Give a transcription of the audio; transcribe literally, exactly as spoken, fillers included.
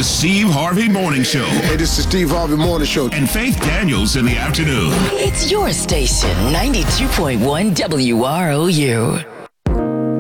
The Steve Harvey Morning Show. Hey, this is Steve Harvey Morning Show. And Faith Daniels in the afternoon. It's your station, ninety-two point one W R O U.